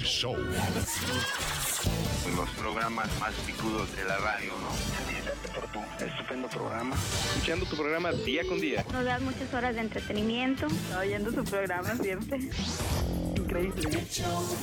Show. Los programas más picudos de la radio, ¿no? Estupendo programa. Escuchando tu programa día con día. Nos das muchas horas de entretenimiento. Oyendo su programa siempre. Increíble.